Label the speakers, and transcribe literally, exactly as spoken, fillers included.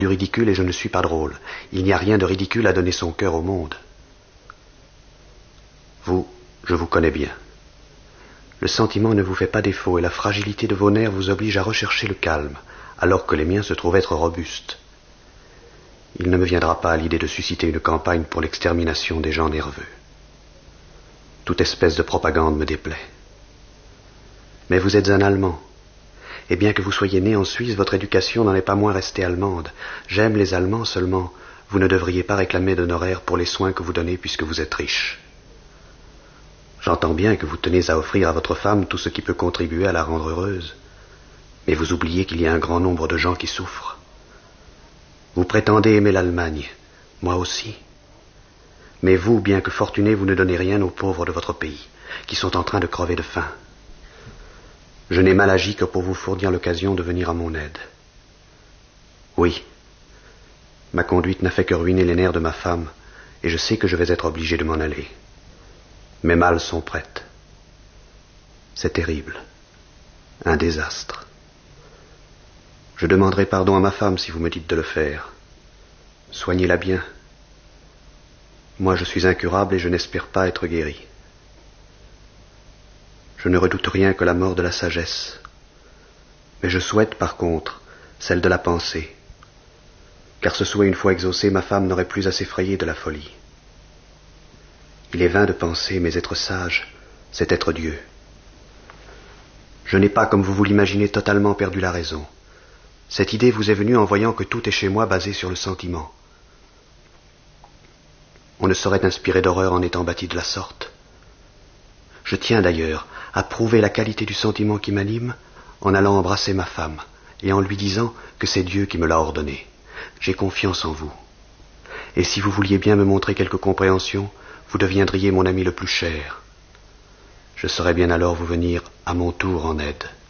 Speaker 1: du ridicule et je ne suis pas drôle. Il n'y a rien de ridicule à donner son cœur au monde. Vous, je vous connais bien. Le sentiment ne vous fait pas défaut et la fragilité de vos nerfs vous oblige à rechercher le calme, alors que les miens se trouvent être robustes. Il ne me viendra pas à l'idée de susciter une campagne pour l'extermination des gens nerveux. Toute espèce de propagande me déplaît. Mais vous êtes un Allemand. Et bien que vous soyez né en Suisse, votre éducation n'en est pas moins restée allemande. J'aime les Allemands seulement. Vous ne devriez pas réclamer d'honoraires pour les soins que vous donnez puisque vous êtes riche. J'entends bien que vous tenez à offrir à votre femme tout ce qui peut contribuer à la rendre heureuse. Mais vous oubliez qu'il y a un grand nombre de gens qui souffrent. Vous prétendez aimer l'Allemagne, moi aussi. Mais vous, bien que fortuné, vous ne donnez rien aux pauvres de votre pays, qui sont en train de crever de faim. Je n'ai mal agi que pour vous fournir l'occasion de venir à mon aide. Oui, ma conduite n'a fait que ruiner les nerfs de ma femme, et je sais que je vais être obligé de m'en aller. Mes malles sont prêtes. C'est terrible. Un désastre. Je demanderai pardon à ma femme si vous me dites de le faire. Soignez-la bien. Moi, je suis incurable et je n'espère pas être guéri. Je ne redoute rien que la mort de la sagesse. Mais je souhaite, par contre, celle de la pensée. Car ce souhait une fois exaucé, ma femme n'aurait plus à s'effrayer de la folie. Il est vain de penser, mais être sage, c'est être Dieu. Je n'ai pas, comme vous vous l'imaginez, totalement perdu la raison. Cette idée vous est venue en voyant que tout est chez moi basé sur le sentiment. On ne saurait inspirer d'horreur en étant bâti de la sorte. Je tiens d'ailleurs à prouver la qualité du sentiment qui m'anime en allant embrasser ma femme et en lui disant que c'est Dieu qui me l'a ordonné. J'ai confiance en vous. Et si vous vouliez bien me montrer quelque compréhension, vous deviendriez mon ami le plus cher. Je saurais bien alors vous venir à mon tour en aide.